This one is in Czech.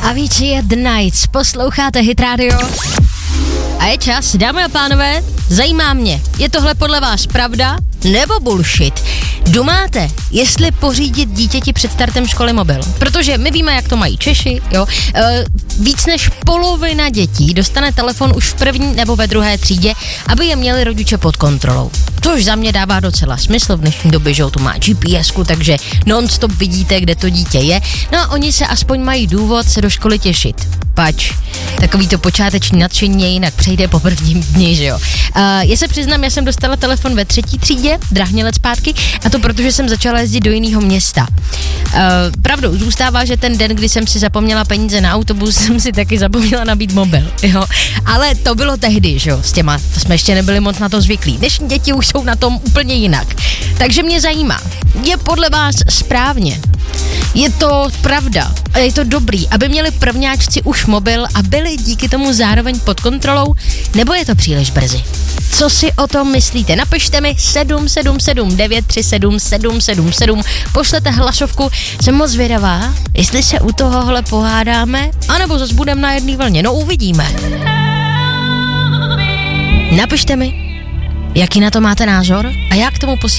Avicii at the Nights, posloucháte Hit Radio. A je čas, dámy a pánové, zajímá mě, je tohle podle vás pravda nebo bullshit? Dumáte, jestli pořídit dítěti před startem školy mobil? Protože my víme, jak to mají Češi, jo. Víc než polovina dětí dostane telefon už v první nebo ve druhé třídě, aby je měli rodiče pod kontrolou. Což za mě dává docela smysl v dnešní době, že to má GPS-ku, takže non-stop vidíte, kde to dítě je. No a oni se aspoň mají důvod se do školy těšit. Pač, takový to počáteční nadšení jinak přejde po prvním dni, že jo. Já se přiznám, já jsem dostala telefon ve 3. třídě, drahně let zpátky, a to protože jsem začala jezdit do jiného města. Pravdou zůstává, že ten den, kdy jsem si zapomněla peníze na autobus, jsem si taky zapomněla nabít mobil, jo. Ale to bylo tehdy, že jo, s těma, to jsme ještě nebyli moc na to zvyklí. Dnešní děti už jsou na tom úplně jinak. Takže mě zajímá, je podle vás správně? Je to pravda a je to dobrý, aby měli prvňáčci už mobil a byli díky tomu zároveň pod kontrolou, nebo je to příliš brzy? Co si o tom myslíte? Napište mi 777 937 777, pošlete hlasovku, jsem moc zvědavá, jestli se u tohohle pohádáme, anebo zase budeme na jedné vlně, no uvidíme. Napište mi, jaký na to máte názor a jak k tomu posíláte